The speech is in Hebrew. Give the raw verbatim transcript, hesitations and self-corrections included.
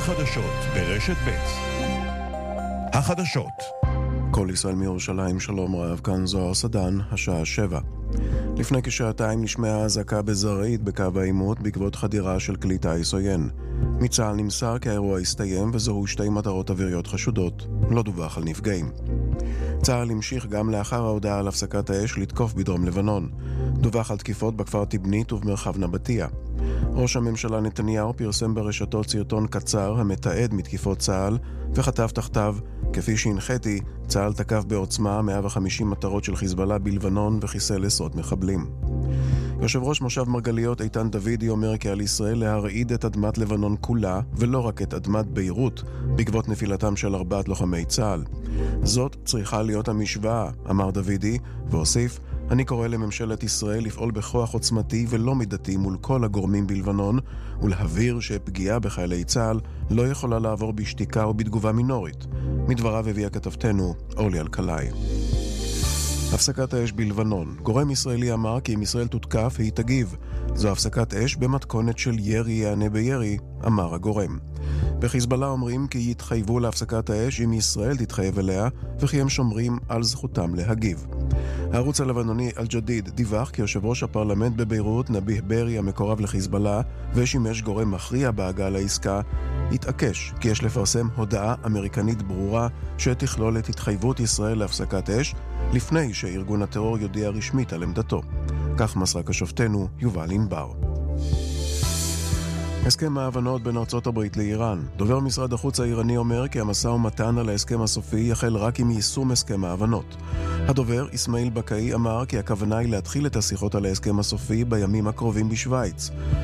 חדשות ברשת ב'. החדשות. כל ישראל מירושלים, שלום רב, כאן זוהר סדן, השעה שבע. לפני כשעתיים נשמעה אזעקה בזרעית בקו העימות בעקבות חדירה של כלי טיס עוין. מצה"ל נמסר כי האירוע הסתיים וזוהו שתי מטרות אוויריות חשודות. לא דווח על נפגעים. צה"ל המשיך גם לאחר ההודעה על הפסקת האש לתקוף בדרום לבנון. דווח על תקיפות בכפר תבנית ובמרחב נבטיה. ראש הממשלה נתניהו פרסם ברשתות סרטון קצר המתעד מתקיפות צה"ל וכתב תחתיו: כפי שהנחיתי, צה"ל תקף בעוצמה מאה וחמישים מטרות של חיזבאללה בלבנון וחיסל עשרות מחבלים. יושב ראש מושב מרגליות איתן דוידי אומר כי על ישראל להרעיד את אדמת לבנון כולה ולא רק את אדמת ביירות בעקבות נפילתם של ארבעת לוחמי צה"ל. זאת צריכה להיות המשוואה, אמר דוידי, והוסיף: אני קורא לממשלת ישראל לפעול בכוח עוצמתי ולא מידתי מול כל הגורמים בלבנון ולהבהיר שפגיעה בחיילי צה"ל לא יכולה לעבור בשתיקה או בתגובה מינורית. מדבריו הביאה כתבתנו אורלי אלקלעי. הפסקת האש בלבנון. גורם ישראלי אמר כי אם ישראל תותקף היא תגיב. זו הפסקת אש במתכונת של ירי יענה בירי, אמר הגורם. בחיזבאללה אומרים כי יתחייבו להפסקת האש אם ישראל תתחייב אליה וכי הם שומרים על זכותם להגיב. הערוץ הלבנוני אל-ג'דיד דיווח כי יושב ראש הפרלמנט בביירות נביח ברי המקורב לחיזבאללה ושימש גורם מכריע בהגעה לעסקה התעקש כי יש לפרסם הודעה אמריקנית ברורה שתכלול את התחייבות ישראל להפסקת אש לפני שארגון הטרור יודיע רשמית על עמדתו. כך מסרה כשופטנו יובל ענבר. הסכם ההבנות בין ארצות הברית לאיראן. דובר משרד החוץ האיראני אומר כי המשא ומתן על ההסכם הסופי יחל רק עם יישום הסכם ההבנות. הדובר אסמאעיל בקאי אמר כי הכוונה היא להתחיל את השיחות על ההסכם הסופי בימים הקרובים בשוויץ.